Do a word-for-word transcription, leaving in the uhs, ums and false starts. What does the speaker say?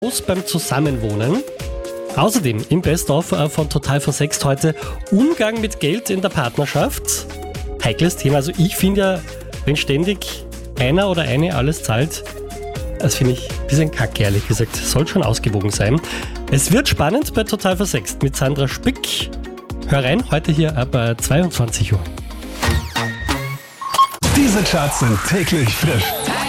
Los beim Zusammenwohnen. Außerdem im Best-of von Total Versext heute Umgang mit Geld in der Partnerschaft. Heikles Thema. Also ich finde ja, wenn ständig einer oder eine alles zahlt, das finde ich ein bisschen kacke, ehrlich gesagt. Soll schon ausgewogen sein. Es wird spannend bei Total Versext mit Sandra Spick. Hör rein, heute hier ab zweiundzwanzig Uhr. Diese Charts sind täglich frisch.